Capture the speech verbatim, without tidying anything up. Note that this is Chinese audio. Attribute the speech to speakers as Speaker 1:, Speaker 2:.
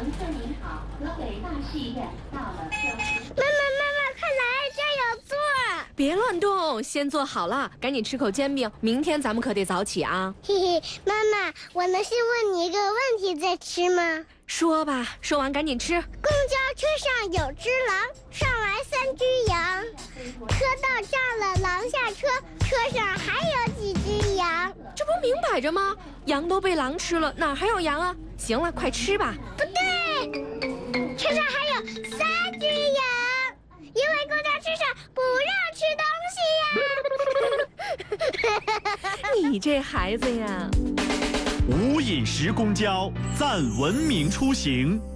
Speaker 1: 乘客您好，河北大戏院到了消息。
Speaker 2: 妈妈，妈妈，快来，这儿有座。
Speaker 3: 别乱动，先坐好了，赶紧吃口煎饼，明天咱们可得早起啊。
Speaker 2: 嘿嘿，妈妈，我能先问你一个问题再吃吗？
Speaker 3: 说吧，说完赶紧吃。
Speaker 2: 公交车上有只狼，上来三只羊，车到站了，狼下车，车上还有几只羊？
Speaker 3: 这不明摆着吗？羊都被狼吃了，哪还有羊啊？行了，快吃吧。
Speaker 2: 不对，车上还有三只羊，因为公交车上不让吃东西呀。
Speaker 3: 你这孩子呀！
Speaker 4: 无饮食公交，赞文明出行。